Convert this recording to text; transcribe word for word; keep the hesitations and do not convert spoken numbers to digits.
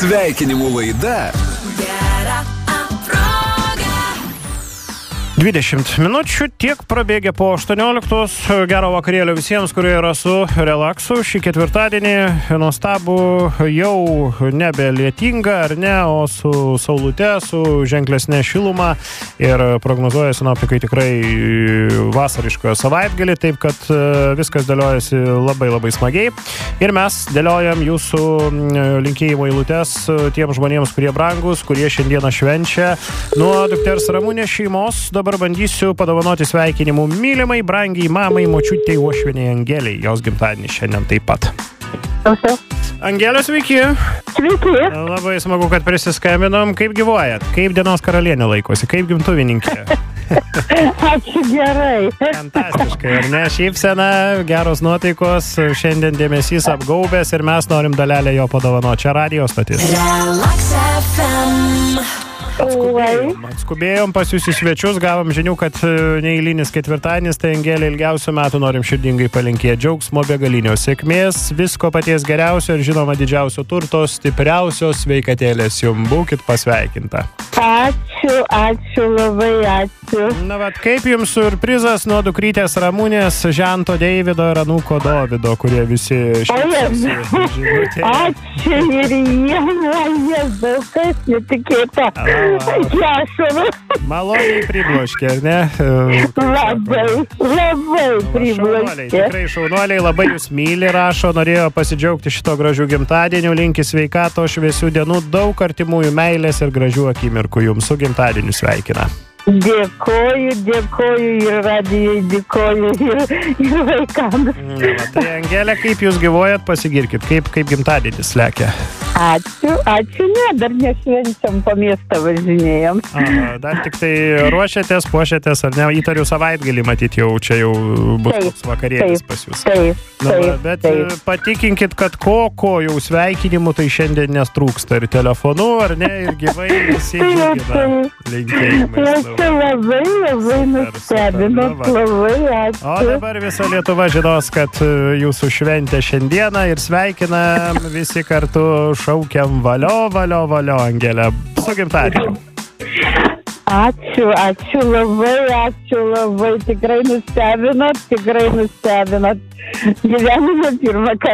Sveikinimų laida dvidešimt minučių, tiek prabėgė po aštuonioliktos. Gero vakarėlio visiems, kurie yra su relaksu. Šį ketvirtadienį nuostabų, jau nebe lietinga, ar ne, o su saulute, su ženklesnė šiluma. Ir prognozuoja sinoptikai tikrai vasariškojo savaitgalį, taip kad viskas dėliojasi labai labai smagiai. Ir mes dėliojam jūsų linkėjimo eilutes tiems žmonėms, kurie brangus, kurie šiandieną švenčia. Nuo dukters Ramunės šeimos dabar bandysiu padovanoti sveikinimų mylimai, brangiai mamai, močiutei Uošvienei Angelei. Jos gimtadienis šiandien taip pat. Klausiau. Angelė, sveiki. Sveiki. Labai smagu, kad prisiskambinom. Kaip gyvuojat? Kaip dienos karalienė laikosi? Kaip gimtuvininkė? Ačiū, gerai. Fantastiškai, ar ne? Šypsena, geros nuotaikos, šiandien dėmesys apgaubęs ir mes norim dalelę jo padovanoti. Čia radijo stotis. Relax F M. Atskubėjom, atskubėjom pas jūs į svečius, gavom žinių, kad neeilinis ketvirtadienis, tai Angelė ilgiausių metų norim širdingai palinkėti džiaugsmo, begalinio sėkmės, visko paties geriausio ir žinoma didžiausio turto, stipriausios sveikatėlės jums, būkit pasveikinta. Ačiū, ačiū, labai ačiū. Na, vat, kaip jums surprizas nuo dukrytės Ramunės, žento Deivido ir anūko Dovido, kurie visi šypsosi žinutėje. Ačiū ir jiem, Jėzau, kas netikėta. Ašarų. Maloniai pribloškė, ar ne? Labai, labai pribloškė. Tikrai šaunuoliai, labai jūs myli, rašo, norėjo pasidžiaugti šito gražių gimtadienių, linki sveikato, šviesių dienų, daug artimųjų meilės ir gražių akimirkų jums su gimtadieniu sveikina. Dėkoju, dėkoju ir radijai, dėkoju ir, ir vaikams. Na, tai Angelė, kaip jūs gyvuojat, pasigirkit, kaip, kaip gimtadienis lekia? Ačiū, ačiū, ne, dar nešvenčiam, po miestą važinėjom. Aha, dar tik tai ruošiatės, puošiatės, ar ne, įtariu savaitgalį, matyt, jau čia jau bus Taip, toks vakarėlis taip, pas jūs. Taip, Na, taip, bet taip. patikinkit, kad ko, ko jau sveikinimų tai šiandien nestrūksta ir telefonu, ar ne, ir gyvai visi džiugina linkėjimais. Ačiū labai, labai nustebinot, labai ačiū. O dabar visa Lietuva žinos, kad jūsų šventė šiandieną ir sveikinam visi kartu, šaukiam valio, valio, valio, Angelė. Su gimtadieniu. Ačiū, ačiū labai, ačiū labai, tikrai nustebinot, tikrai nustebinot. Gyvenime pirmą kartą.